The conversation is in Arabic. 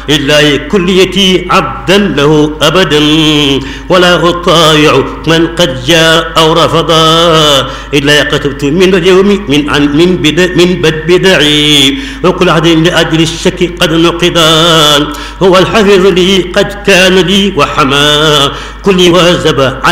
لله كليتي عبدا له أبدا ولا أطايع من قد جاء أو رفضا إلا كتبت من اليوم من بدعي وكل عهد لأجل الشك قد نقضا هو الحفظ لي قد كان لي وحما كلي وزب